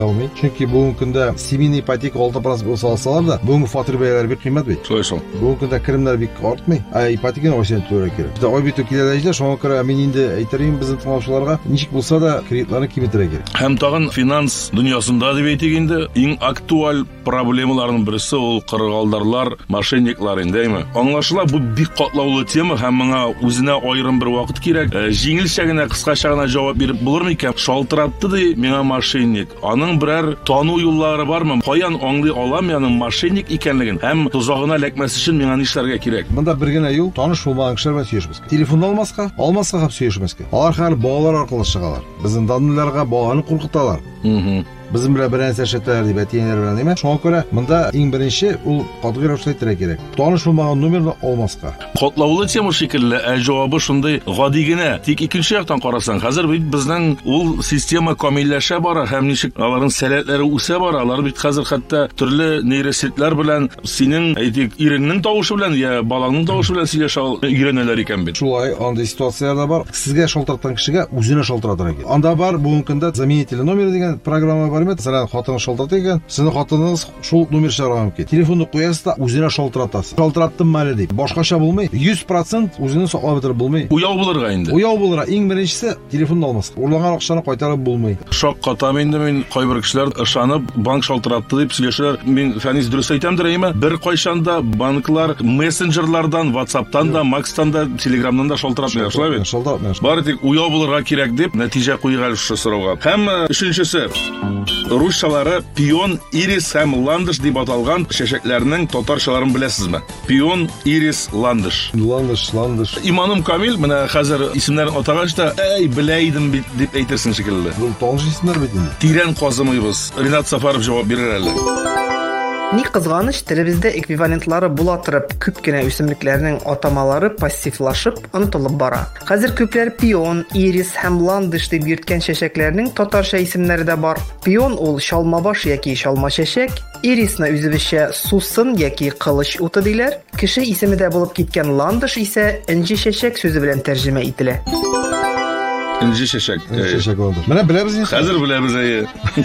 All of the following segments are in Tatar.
алмый. Чөнки бүгенге көндә семейный ипотека 6% булса алсалар да, бүгенге фатир бәяләре бик кыйммәт бит. Шулай. Бүгенге көндә керемнәр бик артмый. Ипотеканы осен түләргә кирәк. Bizdə ай битү киләләҗләр, шуңа күрә мин инде әйтәрим безнең тыңлаучыларга, ничек булса да кредитларны киметергә кирәк. Һәм тагын финанс дөньясында дип әйтик инде, иң актуаль проблемаларның берсе ул кыргылдарлар, мошенниклар индеме. Аңлашыла, бу бик катлаулы тема һәм моңа үзенә аерым бер вакыт кирәк. Җиңелчә генә, кыскача гына җавап биреп булырмы икән? Шалтыратты ди миңа мошенник. Аның берәр тану юллары бармы? Каян аңлый алам аның мошенник икәнлеген? Һәм тузагына эләкмәс өчен миңа нишләргә кирәк? Монда бер генә юл, таныш булмаган кешеләр белән сөйләшмәскә. Телефон алмаска һәм сөйләшмәскә. Алар хәл балалар аркылы чыгалар. Безнең данлыларга баланы куркыталар. Bizim белән бер нәрсә шәтәр дип әтиеннәр белән димә. Шуңа күрә монда иң беренче ул катгый рәвештә әйтергә кирәк. Таныш булмаган номерны алмаска. Катлаулы тема шикелле, җавабы шундый гади генә. Тик икенче яктан карасаң, хәзер бит безнең ул система камилләшә бара һәм ничек аларның сәләтләре үсә бара. Алар бит хәзер хәтта төрле нейросетлар белән синең әйтик иреңнең тавышы белән я балаңның тавышы белән сөйләшә өйрәнәләр икән бит. Шулай андый ситуацияләрдә бар. Сезгә шалтыраттан кешегә үзенә шалтыратырга кирәк. Анда бар бүгенге көндә заменитель номер дигән программа бар. Mesela xatını şaltırtı eken, sizin xatınız şul номер çağırgan ki. Telefonu koyasız da üzerine şaltıratasız. Şaltırattım mali deyip. Başkaça bulmay. 100% üzerine saqlab bitirib bulmay. Uyav bulurga indi. Uyav bulurga. En birincisi telefonunu almasın. Uğurlanan akşana qaytarib bulmay. Şok qatam indi men kayber kişiler ышанып bank şaltırattı deyip сөйләшәләр. Мен фәнис дөрес әйтәмдер әйме? Бер кайчанда банклар мессенджерлардан, WhatsApp'tan da, Max'tan da, Telegram'dan da şaltıratмыйлар, шулай бит? Шалтыратмыйлар. Бары тик уяу булырга кирәк дип нәтиҗә куйган шу сорауга. Һәм өченчесе Русчалары пион, ирис һәм ландыш дип аталган чәчәкләрнең татарчаларын беләсезме? Пион, ирис, ландыш. Ландыш. Иманым Камил, менә хәзер исемнәрен атаганчта, белә идем бит дип әйтерсең шикелле. Бу таныш исемнәр бит инде. Тирән казымыйбыз. Ринат Сафаров җавап бирер әле. Ни кызганыч, телебездә эквивалентлары була торып, күп кенә үсемлекләрнең атамалары пассивлашып, онытылып бара. Хәзер күпләр пион, ирис һәм ландыш дип йөрткән чәчәкләрнең татарча исемнәре дә бар. Пион ул шалмабаш яки шалма чәчәк, ирисны үзебезчә сусын яки кылыч уты диләр. Кеше исеме дә булып киткән ландыш исә инҗе чәчәк сүзе белән тәрҗемә ителә. Инҗе чәчәк. Ландыш. Менә беләбез инде. Хәзер беләбез әйе.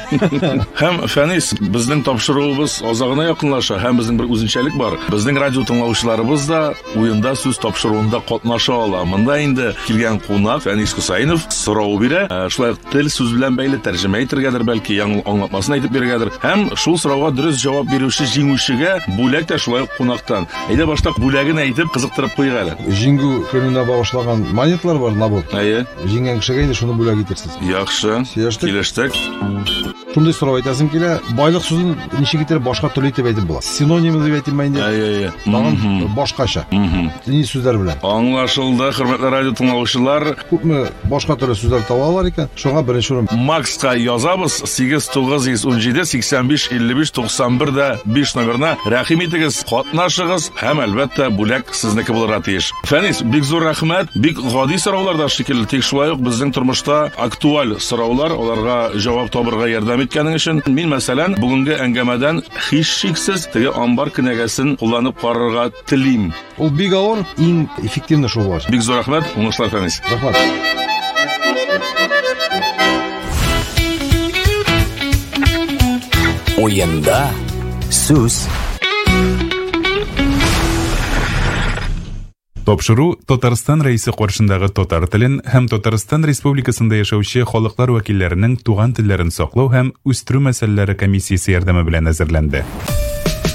Һәм Фәнис, безнең тапшыруыбыз азагына якынлаша, һәм безнең бер үзенчәлек бар. Безнең радио тыңлаучыларыбыз да уенда сүз тапшыруында катнаша ала. Монда инде килгән кунак Фәнис Хусаинов сорау бирә. Шулай тел сүз белән бәйле тәрҗемә итергәдер, бәлки яңа аңлатмасын әйтеп бирергәдер. Һәм шул сорауга дөрес җавап бирүче җиңүчегә бүләк тә шулай кунактан. Әйдә башта бүләген әйтеп кызыктырып куйга әле. Җиңү көненә багышлаган монеталар бар, набор. Әйе. Җиңгән кешегә инде шуны бүләк итерсез. Яхшы. Килештек. Шундай сорау әйтәсем килә. Байлык сүзен ничек итеп башка төрле итеп әйтеп була? Синонимы дип әйтим инде. Әйе. Тагын башкача. Ни сүзләр белән. Аңлашылды, хөрмәтле радио тыңлаучылар. Күпме башка төрле сүзләр таба алар икән? Шуңа беренче урын Макска язабыз 8917-85-55-91-5 номерына рәхим итегез, катнашыгыз һәм әлбәттә бүләк сезнеке булырга тиеш. Фәнис, бик зур рәхмәт. Бик гади сораулар да шикелле, тик шулай ук безнең тормышта актуаль сораулар, аларга җавап табырга ярдәм иткәнең өчен мин мәсәлән бүгенге әңгәмәдән һичшиксез теге амбар кенәгәсен кулланып карарга телим. Ул бик авыр, иң эффективный шул булачак. Бик зур рәхмәт, уңышлар Фәнис. Рәхмәт. Уенда сүз. Тапшыру Татарстан рәисе каршындагы татар телен һәм Татарстан Республикасында яшәүче халыклар вәкилләренең туган телләрен саклау һәм үстерү мәсьәләләре комиссиясе ярдәме белән әзерләнде.